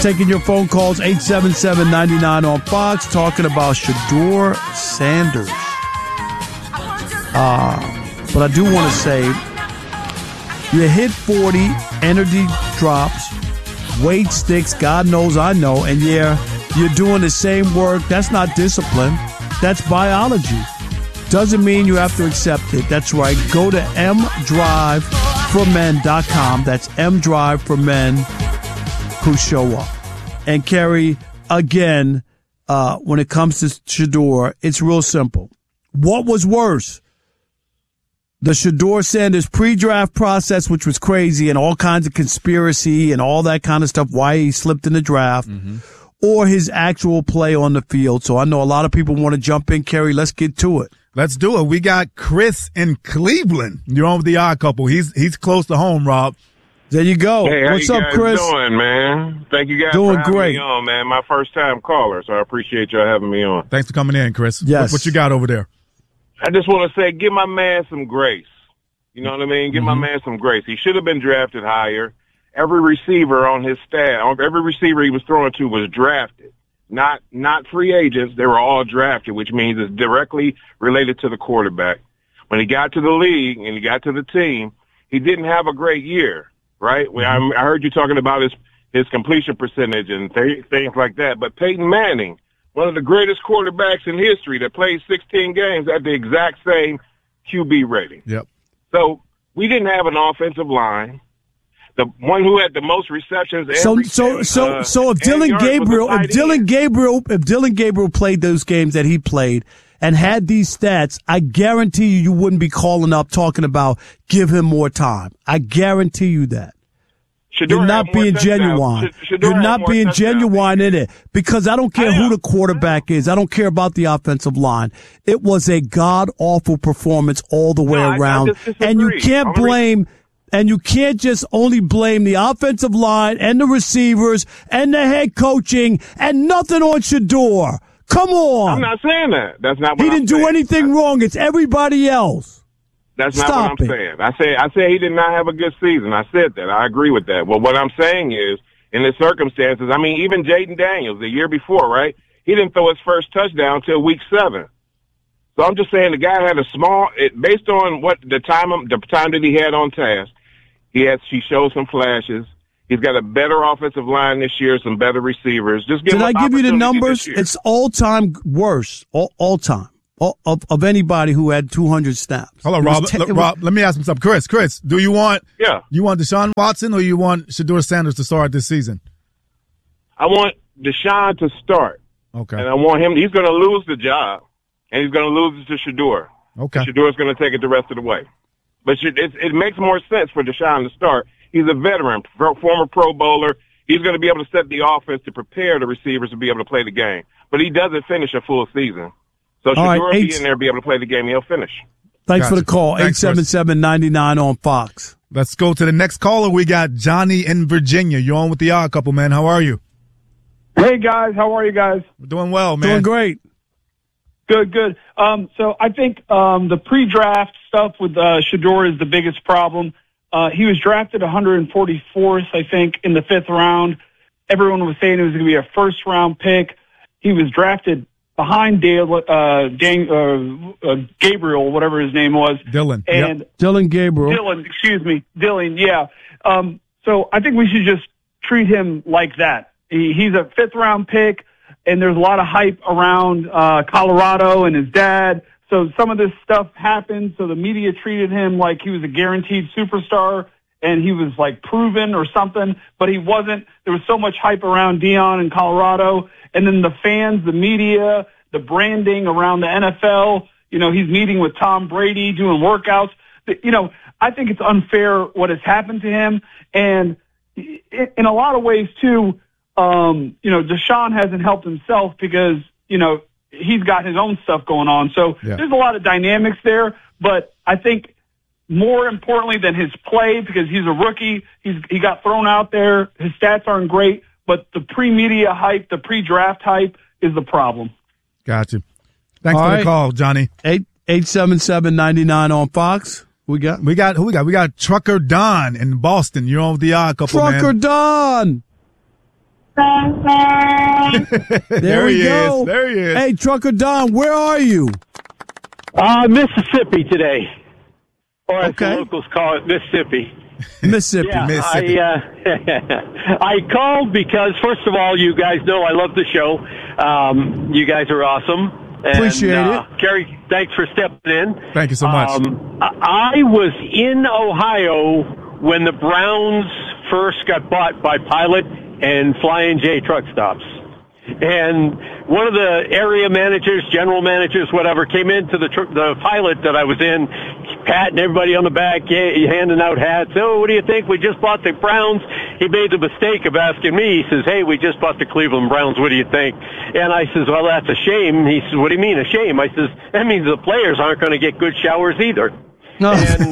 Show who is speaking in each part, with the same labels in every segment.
Speaker 1: taking your phone calls, 877-99 on Fox, talking about Shedeur Sanders. But I do want to say, you hit 40, energy drops, weight sticks, God knows I know, and yeah, you're doing the same work. That's not discipline. That's biology. Doesn't mean you have to accept it. That's right. Go to mdriveformen.com. That's mdrive for men who show up. And Kerry, again, when it comes to Shedeur, it's real simple. What was worse? The Shedeur Sanders pre-draft process, which was crazy and all kinds of conspiracy and all that kind of stuff, why he slipped in the draft, or his actual play on the field. So I know a lot of people want to jump in, Kerry. Let's get to it.
Speaker 2: Let's do it. We got Chris in Cleveland. You're on with the Odd Couple. He's close to home, Rob.
Speaker 1: There you go.
Speaker 3: Hey,
Speaker 1: what's
Speaker 3: how
Speaker 1: up,
Speaker 3: you guys
Speaker 1: Chris?
Speaker 3: doing, man? Thank you guys
Speaker 1: doing
Speaker 3: for having
Speaker 1: great.
Speaker 3: me on, man. My first time caller, so I appreciate y'all having me on.
Speaker 2: Thanks for coming in, Chris.
Speaker 1: Yes.
Speaker 2: What you got over there?
Speaker 3: I just want to say, give my man some grace. You know what I mean? Give my man some grace. He should have been drafted higher. Every receiver on his staff, every receiver he was throwing to was drafted. Not free agents. They were all drafted, which means it's directly related to the quarterback. When he got to the league and he got to the team, he didn't have a great year, right? I heard you talking about his completion percentage and things like that. But Peyton Manning, one of the greatest quarterbacks in history that played 16 games at the exact same QB rating.
Speaker 2: Yep.
Speaker 3: So we didn't have an offensive line. The one who had the most receptions.
Speaker 1: So if Dylan Gabriel played those games that he played and had these stats, I guarantee you wouldn't be calling up talking about give him more time. I guarantee you that. You're not being genuine. You're not being genuine in it because I don't care who the quarterback is. I don't care about the offensive line. It was a god-awful performance all the way around. And you can't blame, and you can't just only blame the offensive line and the receivers and the head coaching and nothing on Shedeur. Come on.
Speaker 3: I'm not saying that. That's not what
Speaker 1: he didn't do anything wrong. It's everybody else.
Speaker 3: That's not what I'm saying. I say he did not have a good season. I said that. I agree with that. Well, what I'm saying is, in the circumstances, I mean, even Jaden Daniels, the year before, right? He didn't throw his first touchdown till week 7. So I'm just saying the guy had based on what the time that he had on task, he showed some flashes. He's got a better offensive line this year, some better receivers. Just give. Did I give you the numbers?
Speaker 1: It's all-time worst, all time. Of anybody who had 200 snaps.
Speaker 2: Hold on, Rob. Rob, let me ask him something. Chris, do you want Deshaun Watson or you want Shedeur Sanders to start this season?
Speaker 3: I want Deshaun to start.
Speaker 2: Okay.
Speaker 3: And I want him. He's going to lose the job, and he's going to lose it to Shedeur.
Speaker 2: Okay.
Speaker 3: Shedeur's going to take it the rest of the way. But it makes more sense for Deshaun to start. He's a veteran, former Pro Bowler. He's going to be able to set the offense to prepare the receivers to be able to play the game. But he doesn't finish a full season. So Shedeur will be in there, be able to play the game. He'll finish.
Speaker 1: Thanks for the call. 877-99 on Fox.
Speaker 2: Let's go to the next caller. We got Johnny in Virginia. You're on with the Odd Couple, man. How are you?
Speaker 4: Hey, guys. How are you guys?
Speaker 2: We're doing well, man.
Speaker 1: Doing great.
Speaker 4: Good. So I think the pre-draft stuff with Shedeur is the biggest problem. He was drafted 144th, I think, in the 5th round. Everyone was saying it was going to be a first-round pick. He was drafted behind Gabriel, whatever his name was.
Speaker 2: Dylan.
Speaker 4: And
Speaker 1: Dylan Gabriel.
Speaker 4: Dylan, yeah. So I think we should just treat him like that. He's a 5th-round pick, and there's a lot of hype around Colorado and his dad. So some of this stuff happened, so the media treated him like he was a guaranteed superstar, and he was, like, proven or something, but he wasn't. There was so much hype around Deion in Colorado. And then the fans, the media, the branding around the NFL, he's meeting with Tom Brady, doing workouts. I think it's unfair what has happened to him. And in a lot of ways, too, Deshaun hasn't helped himself because, he's got his own stuff going on. So there's a lot of dynamics there. But I think more importantly than his play, because he's a rookie, he got thrown out there. His stats aren't great. But the pre-media hype, the pre-draft hype is the problem.
Speaker 2: Gotcha. Thanks for the call, Johnny.
Speaker 1: 877-99 on Fox. Who we got?
Speaker 2: We got Trucker Don in Boston. You're on with the Odd Couple,
Speaker 1: Trucker
Speaker 2: man.
Speaker 1: Don.
Speaker 5: Don?
Speaker 1: There we go.
Speaker 2: There he is.
Speaker 1: Hey, Trucker Don, where are you?
Speaker 5: Mississippi today. Or as the locals call it, Mississippi.
Speaker 1: Mississippi.
Speaker 5: Yeah,
Speaker 2: Mississippi.
Speaker 5: I called because, first of all, you guys know I love the show. You guys are awesome. And,
Speaker 1: appreciate it.
Speaker 5: Kerry, thanks for stepping in.
Speaker 2: Thank you so much.
Speaker 5: I was in Ohio when the Browns first got bought by Pilot and Flying J truck stops. And one of the area managers, general managers, whatever, came into the Pilot that I was in, patting everybody on the back, handing out hats. Oh, what do you think? We just bought the Browns. He made the mistake of asking me. He says, hey, we just bought the Cleveland Browns. What do you think? And I says, well, that's a shame. He says, what do you mean a shame? I says, that means the players aren't going to get good showers either. No. And,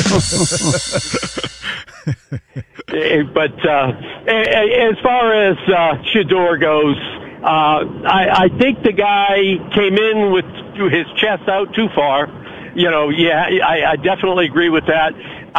Speaker 5: but as far as Shedeur goes, I think the guy came in with his chest out too far. I definitely agree with that.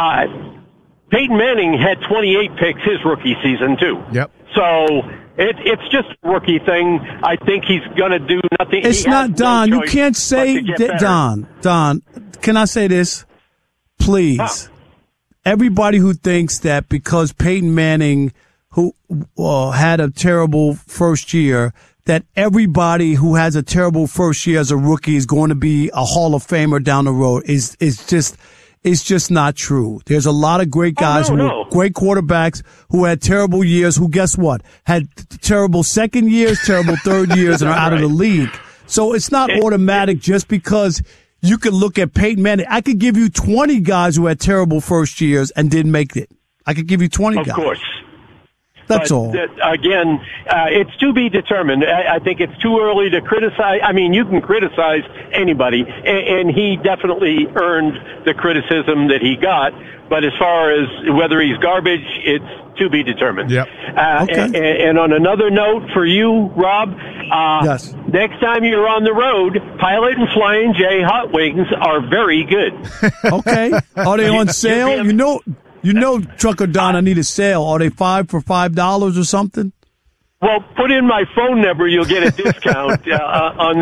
Speaker 5: Peyton Manning had 28 picks his rookie season, too.
Speaker 2: Yep.
Speaker 5: So it's just a rookie thing. I think he's going to do nothing.
Speaker 1: It's not, Don. You can't say that, Don, can I say this? Please. Huh. Everybody who thinks that because Peyton Manning, who had a terrible first year, that everybody who has a terrible first year as a rookie is going to be a Hall of Famer down the road is just not true. There's a lot of great guys great quarterbacks who had terrible years who, guess what, had terrible second years, terrible third years, and are out of the league. So it's not automatic just because you could look at Peyton Manning. I could give you 20 guys who had terrible first years and didn't make it. I could give you 20 guys.
Speaker 5: Of course.
Speaker 1: That's all.
Speaker 5: Again, it's to be determined. I think it's too early to criticize. I mean, you can criticize anybody, and he definitely earned the criticism that he got. But as far as whether he's garbage, it's to be determined.
Speaker 2: Yep.
Speaker 5: And on another note for you, Rob,
Speaker 1: yes.
Speaker 5: Next time you're on the road, Pilot and Flying J hot wings are very good.
Speaker 1: Okay. Are they on sale? You know, Trucker Don, I need a sale. Are they $5 for $5 or something?
Speaker 5: Well, put in my phone number, you'll get a discount on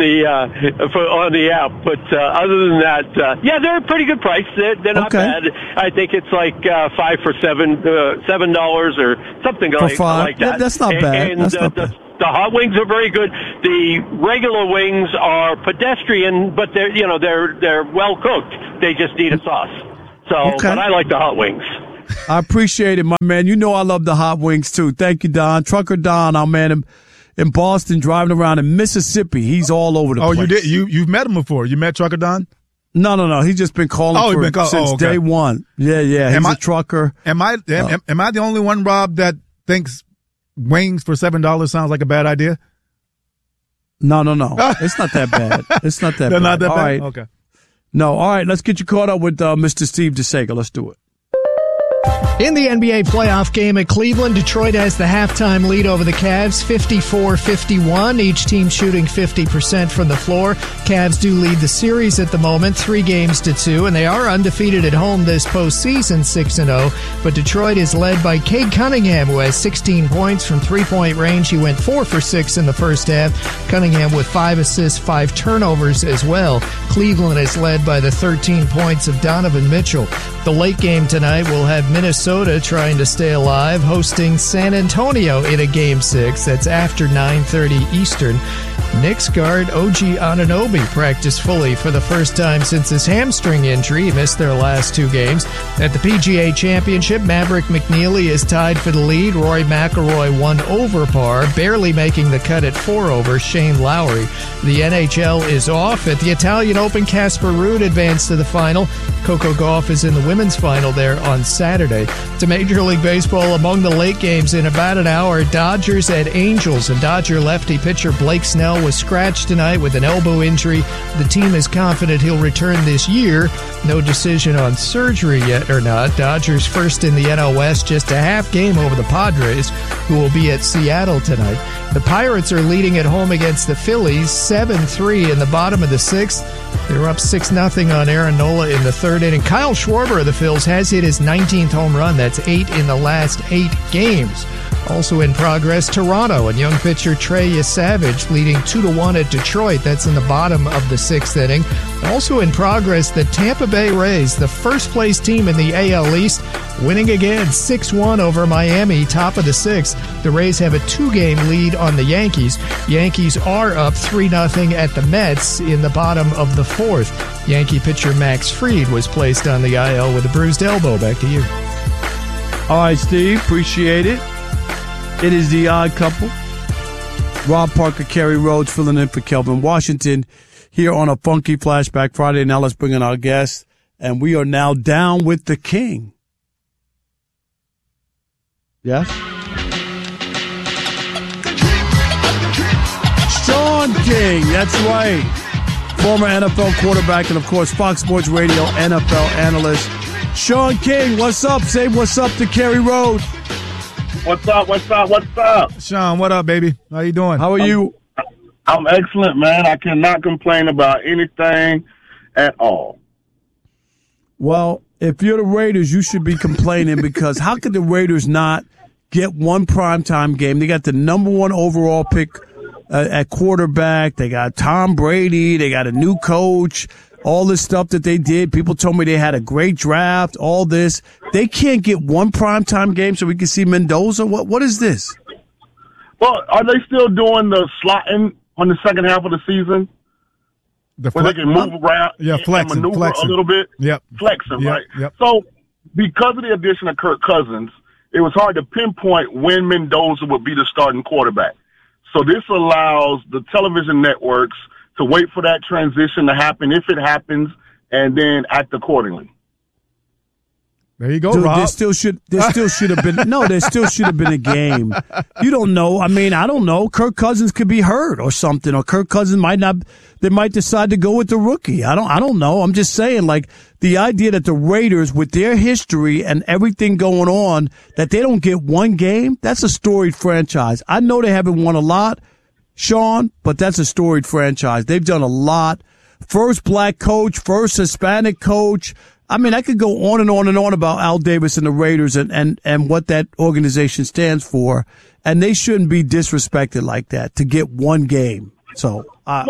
Speaker 5: the app. But other than that, they're a pretty good price. They're not bad. I think it's like $5 for $7 or something like that.
Speaker 1: Yeah, that's not bad.
Speaker 5: And the hot wings are very good. The regular wings are pedestrian, but they're well cooked. They just need a sauce. So, but I like the hot wings.
Speaker 1: I appreciate it, my man. You know I love the hot wings, too. Thank you, Don. Trucker Don, our man in Boston, driving around in Mississippi. He's all over the place.
Speaker 2: Oh, you did? You've met him before. You met Trucker Don?
Speaker 1: No. He's just been calling since day one. Yeah. He's a trucker.
Speaker 2: Am I the only one, Rob, that thinks wings for $7 sounds like a bad idea?
Speaker 1: No. It's not that bad. It's not that
Speaker 2: They're
Speaker 1: bad.
Speaker 2: not that
Speaker 1: all
Speaker 2: bad?
Speaker 1: Right.
Speaker 2: Okay.
Speaker 1: No, all right. Let's get you caught up with Mr. Steve DeSega. Let's do it.
Speaker 6: In the NBA playoff game at Cleveland, Detroit has the halftime lead over the Cavs, 54-51. Each team shooting 50% from the floor. Cavs do lead the series at the moment, 3-2, and they are undefeated at home this postseason, 6-0. But Detroit is led by Cade Cunningham, who has 16 points from three-point range. He went 4 for 6 in the first half. Cunningham with 5 assists, 5 turnovers as well. Cleveland is led by the 13 points of Donovan Mitchell. The late game tonight will have Minnesota trying to stay alive, hosting San Antonio in a Game 6. That's after 9:30 Eastern. Knicks guard OG Anunoby practiced fully for the first time since his hamstring injury. He missed their last 2 games. At the PGA Championship, Maverick McNeely is tied for the lead. Rory McIlroy 1 over par, barely making the cut at 4 over Shane Lowry. The NHL is off. At the Italian Open, Casper Ruud advanced to the final. Coco Gauff is in the women's final there on Saturday. To Major League Baseball, among the late games in about an hour, Dodgers at Angels, and Dodger lefty pitcher Blake Snell was scratched tonight with an elbow injury. The team is confident he'll return this year. No decision on surgery yet or not. Dodgers first in the NL West, just a half game over the Padres, who will be at Seattle tonight. The Pirates are leading at home against the Phillies, 7-3 in the bottom of the 6th. They're up 6-0 on Aaron Nola in the 3rd inning. Kyle Schwarber of the Phils has hit his 19th home run. That's 8 in the last 8 games. Also in progress, Toronto and young pitcher Trey Yesavage leading 2-1 at Detroit. That's in the bottom of the 6th inning. Also in progress, the Tampa Bay Rays, the first-place team in the AL East, winning again 6-1 over Miami, top of the 6th. The Rays have a 2-game lead on the Yankees. Yankees are up 3-0 at the Mets in the bottom of the 4th. Yankee pitcher Max Fried was placed on the IL with a bruised elbow. Back to you.
Speaker 1: All right, Steve. Appreciate it. It is the Odd Couple. Rob Parker, Kerry Rhodes filling in for Kelvin Washington here on a Funky Flashback Friday. Now let's bring in our guest. And we are now down with the King. Yes? Sean King, that's right. Former NFL quarterback and, of course, Fox Sports Radio NFL analyst. Sean King, what's up? Say what's up to Kerry Rhodes.
Speaker 3: What's up? What's up? What's up?
Speaker 2: Sean, what up, baby? How you doing?
Speaker 1: How are you?
Speaker 3: I'm excellent, man. I cannot complain about anything at all.
Speaker 1: Well, if you're the Raiders, you should be complaining because how could the Raiders not get one primetime game? They got the number 1 overall pick at quarterback. They got Tom Brady. They got a new coach. All this stuff that they did. People told me they had a great draft, all this. They can't get one primetime game so we can see Mendoza? What is this?
Speaker 3: Well, are they still doing the slotting on the second half of the season? Where they can move around and maneuver a little bit?
Speaker 2: Yep.
Speaker 3: Flexing,
Speaker 2: yep.
Speaker 3: right?
Speaker 2: Yep.
Speaker 3: So, because of the addition of Kirk Cousins, it was hard to pinpoint when Mendoza would be the starting quarterback. So this allows the television networks to wait for that transition to happen, if it happens, and then act accordingly.
Speaker 2: There you go,
Speaker 1: Dude,
Speaker 2: Rob.
Speaker 1: There still should have been a game. You don't know. I mean, I don't know. Kirk Cousins could be hurt or something, or Kirk Cousins might not. They might decide to go with the rookie. I don't know. I'm just saying, like, the idea that the Raiders, with their history and everything going on, that they don't get one game. That's a storied franchise. I know they haven't won a lot, Sean, but that's a storied franchise. They've done a lot. First black coach, first Hispanic coach. I mean, I could go on and on and on about Al Davis and the Raiders and what that organization stands for, and they shouldn't be disrespected like that to get one game. So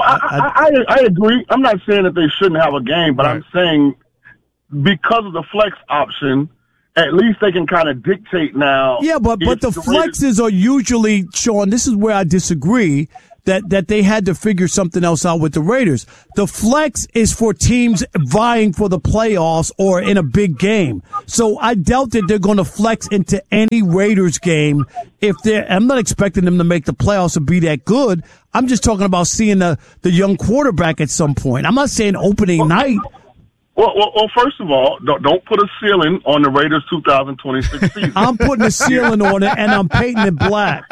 Speaker 3: I agree. I'm not saying that they shouldn't have a game, but right. I'm saying because of the flex option, at least they can kind of dictate now.
Speaker 1: Yeah, but the flexes are usually, Sean, this is where I disagree, that they had to figure something else out with the Raiders. The flex is for teams vying for the playoffs or in a big game. So I doubt that they're going to flex into any Raiders game. I'm not expecting them to make the playoffs or be that good. I'm just talking about seeing the young quarterback at some point. I'm not saying opening night.
Speaker 3: Well, first of all, don't put a ceiling on the Raiders 2026 season.
Speaker 1: I'm putting a ceiling on it, and I'm painting it black.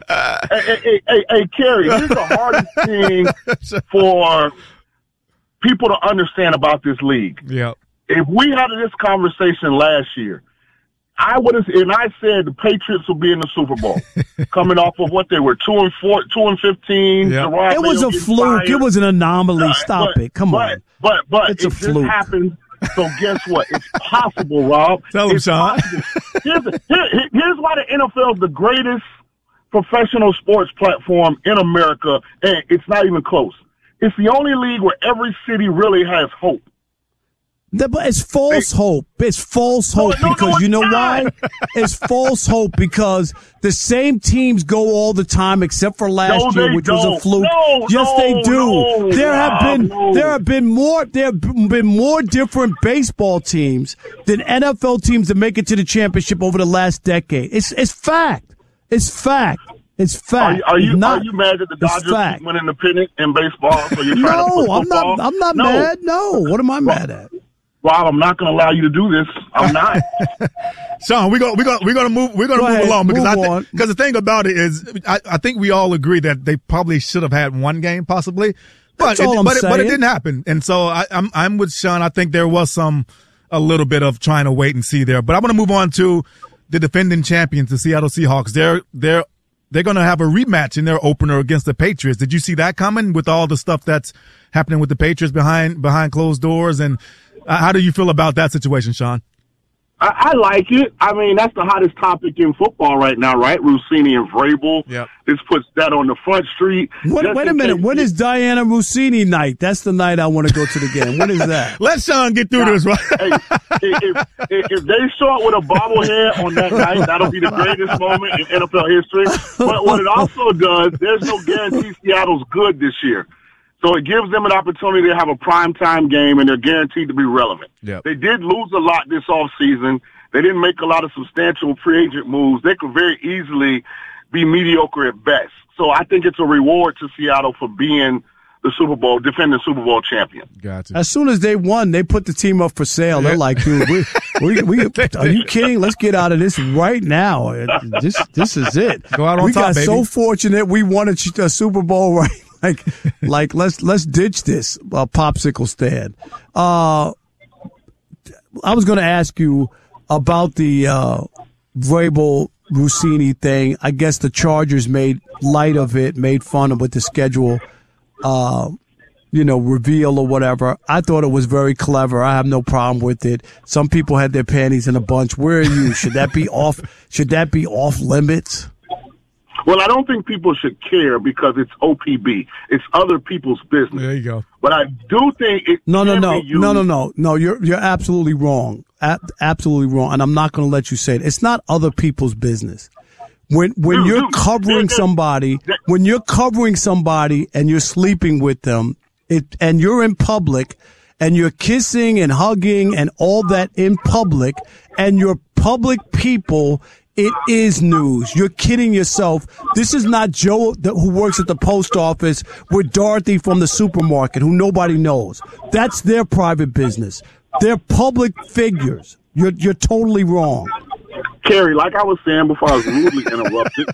Speaker 3: Hey, Kerry, here's the hardest thing for people to understand about this league.
Speaker 2: Yeah.
Speaker 3: If we had this conversation last year, I said the Patriots will be in the Super Bowl, coming off of what they were 2-4, 2-15.
Speaker 1: Yeah. It was a fluke. It was an anomaly. Stop it. Come on.
Speaker 3: But
Speaker 1: it's
Speaker 3: it
Speaker 1: a
Speaker 3: just
Speaker 1: fluke.
Speaker 3: happened. So guess what? It's possible, Rob.
Speaker 2: Tell him, Sean.
Speaker 3: Here's why the NFL is the greatest professional sports platform in America, and it's not even close. It's the only league where every city really has hope.
Speaker 1: But it's false hope. It's false hope because you know why? It's false hope because the same teams go all the time except for last year, which was a fluke. Yes, they do. There have been more different baseball teams than NFL teams that make it to the championship over the last decade. It's fact. It's fact. It's fact.
Speaker 3: Are you mad that the Dodgers keep winning the pennant in baseball? So you're trying to put football?
Speaker 1: I'm not mad. No. What am I mad at?
Speaker 3: Rob, I'm not going to allow you to do this. I'm not.
Speaker 2: Sean, we're going to move along because the thing about it is, I think we all agree that they probably should have had one game possibly, but it didn't happen. And so I'm with Sean. I think there was a little bit of trying to wait and see there. But I want to move on to the defending champions, the Seattle Seahawks. They're going to have a rematch in their opener against the Patriots. Did you see that coming with all the stuff that's happening with the Patriots behind closed doors? And how do you feel about that situation, Sean?
Speaker 3: I like it. I mean, that's the hottest topic in football right now, right? Rossini and Vrabel.
Speaker 2: Yep.
Speaker 3: This puts that on the front street.
Speaker 1: Wait a minute. When is Diana Rossini night? That's the night I want to go to the game. When is that?
Speaker 2: Let Sean get through this, right?
Speaker 3: If they show up with a bobblehead on that night, that'll be the greatest moment in NFL history. But what it also does, there's no guarantee Seattle's good this year. So it gives them an opportunity to have a primetime game, and they're guaranteed to be relevant.
Speaker 2: Yep.
Speaker 3: They did lose a lot this offseason. They didn't make a lot of substantial free agent moves. They could very easily be mediocre at best. So I think it's a reward to Seattle for being the defending Super Bowl champion.
Speaker 2: Gotcha.
Speaker 1: As soon as they won, they put the team up for sale. They're like, dude, we are you kidding? Let's get out of this right now. This is it.
Speaker 2: Go out on top, baby. We got
Speaker 1: so fortunate we won a Super Bowl, right? Like let's ditch this popsicle stand. I was going to ask you about the Vrabel Rossini thing. I guess the Chargers made light of it, made fun of with the schedule, reveal or whatever. I thought it was very clever. I have no problem with it. Some people had their panties in a bunch. Where are you? Should that be off? Should that be off limits?
Speaker 3: Well, I don't think people should care because it's OPB. It's other people's business.
Speaker 2: There you go.
Speaker 3: But I do think it
Speaker 1: No. You're absolutely wrong. Absolutely wrong. And I'm not going to let you say it. It's not other people's business. When you're covering somebody and you're sleeping with them, and you're in public and you're kissing and hugging and all that in public, and you're public people, it is news. You're kidding yourself. This is not Joe who works at the post office with Dorothy from the supermarket who nobody knows. That's their private business. They're public figures. You're totally wrong.
Speaker 3: Kerry, like I was saying before I was rudely interrupted,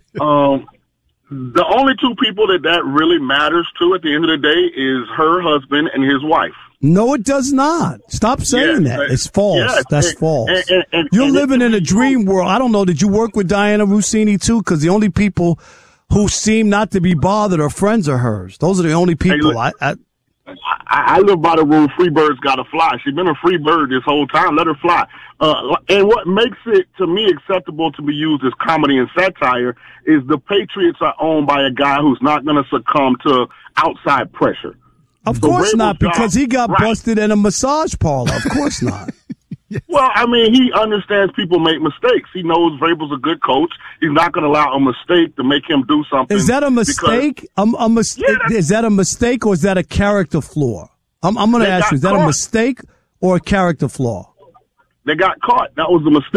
Speaker 3: the only two people that really matters to at the end of the day is her husband and his wife.
Speaker 1: No, it does not. Stop saying that. It's false.
Speaker 3: Yes,
Speaker 1: That's false. You're living in a dream world. I don't know. Did you work with Diana Rossini too? Because the only people who seem not to be bothered are friends of hers. Those are the only people.
Speaker 3: Hey, look, I live by the rule, free birds gotta fly. She's been a free bird this whole time. Let her fly. And what makes it, to me, acceptable to be used as comedy and satire is the Patriots are owned by a guy who's not going to succumb to outside pressure.
Speaker 1: Of course not, because he got busted in a massage parlor. Of course not.
Speaker 3: Yes. Well, I mean, he understands people make mistakes. He knows Vrabel's a good coach. He's not going to allow a mistake to make him do something.
Speaker 1: Is that a mistake? Is that a mistake or is that a character flaw? I'm going to ask you, is that a mistake or a character flaw?
Speaker 3: They got caught. That was a mistake.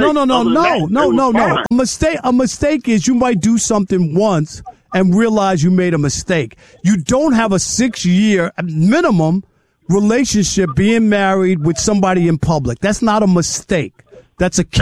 Speaker 1: No. A mistake is you might do something once and realize you made a mistake. You don't have a 6-year minimum relationship being married with somebody in public. That's not a mistake. That's a